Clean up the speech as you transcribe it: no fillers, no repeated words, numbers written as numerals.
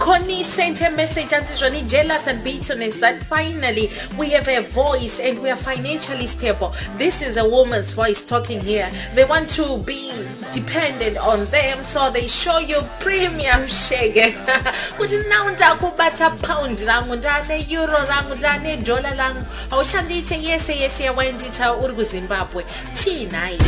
Connie sent a message and says, Ronnie, jealous and bitterness that finally we have a voice and we are financially stable. This is a woman's voice talking here. They want to be dependent on them, so they show you premium shege. Kuti now ndakubata pound rangu ndane euro rangu ndane dollar rangu. Awushandite yese wendita uri kuZimbabwe. Chi nice.